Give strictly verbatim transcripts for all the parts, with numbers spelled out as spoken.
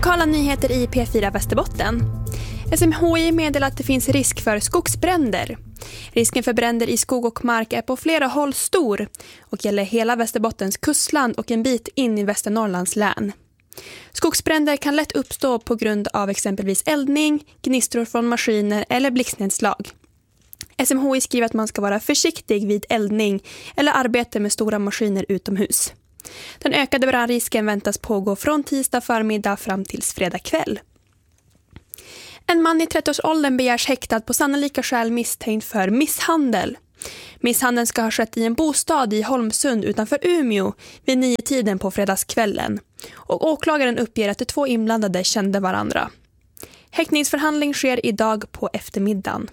Lokala nyheter i P fyra Västerbotten. S M H I meddelar att det finns risk för skogsbränder. Risken för bränder i skog och mark är på flera håll stor och gäller hela Västerbottens kustland och en bit in i Västernorrlands län. Skogsbränder kan lätt uppstå på grund av exempelvis eldning, gnistor från maskiner eller blixtnedslag. S M H I skriver att man ska vara försiktig vid eldning eller arbete med stora maskiner utomhus. Den ökade brandrisken väntas pågå från tisdag förmiddag fram till fredag kväll. En man i trettioårsåldern begärs häktad på sannolika skäl misstänkt för misshandel. Misshandeln ska ha skett i en bostad i Holmsund utanför Umeå vid nio tiden på fredagskvällen. Och åklagaren uppger att de två inblandade kände varandra. Häktningsförhandling sker idag på eftermiddagen.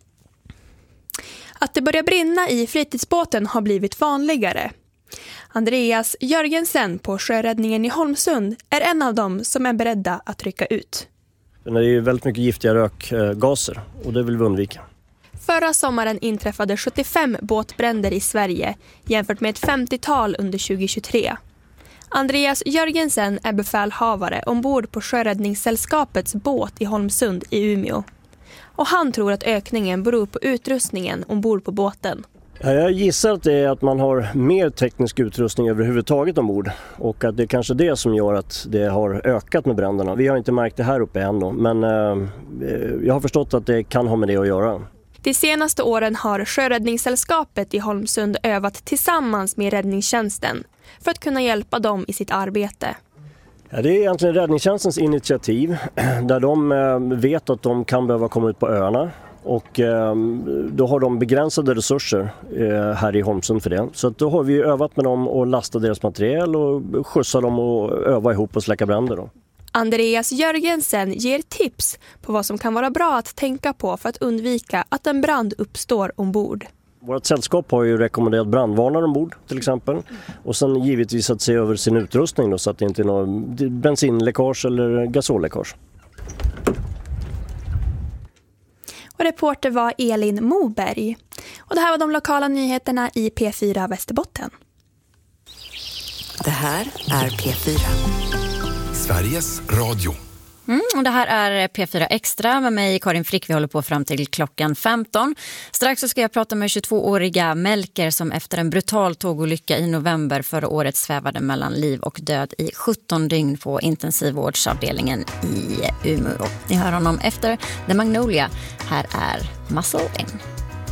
Att det börjar brinna i fritidsbåten har blivit vanligare. Andreas Jörgensen på sjöräddningen i Holmsund är en av dem som är beredda att rycka ut. Det är ju väldigt mycket giftiga rökgaser och det vill vi undvika. Förra sommaren inträffade sjuttiofem båtbränder i Sverige jämfört med ett femtiotal under tjugohundratjugotre. Andreas Jörgensen är befälhavare ombord på Sjöräddningssällskapets båt i Holmsund i Umeå. Och han tror att ökningen beror på utrustningen ombord på båten. Ja, jag gissar att det är att man har mer teknisk utrustning överhuvudtaget ombord och att det är kanske det som gör att det har ökat med bränderna. Vi har inte märkt det här uppe än då, men eh, jag har förstått att det kan ha med det att göra. De senaste åren har Sjöräddningssällskapet i Holmsund övat tillsammans med räddningstjänsten för att kunna hjälpa dem i sitt arbete. Ja, det är egentligen räddningstjänstens initiativ där de eh, vet att de kan behöva komma ut på öarna. Och eh, då har de begränsade resurser eh, här i Holmsund för det. Så att då har vi övat med dem och lastat deras material och skjutsa dem och öva ihop och släcka bränder då. Andreas Jörgensen ger tips på vad som kan vara bra att tänka på för att undvika att en brand uppstår ombord. Vårt sällskap har ju rekommenderat brandvarnare ombord till exempel. Och sen givetvis att se över sin utrustning då, så att det inte är någon bensinläckage eller gasolläckage. Och reporter var Elin Moberg. Och det här var de lokala nyheterna i P fyra Västerbotten. Det här är P fyra. Sveriges Radio. Mm, och det här är P fyra Extra med mig Karin Frick. Vi håller på fram till klockan femton. Strax så ska jag prata med tjugotvååriga Melker som efter en brutal tågolycka i november förra året svävade mellan liv och död i sjutton dygn på intensivvårdsavdelningen i Umeå. Ni hör honom efter The Magnolia. Här är Muscle In.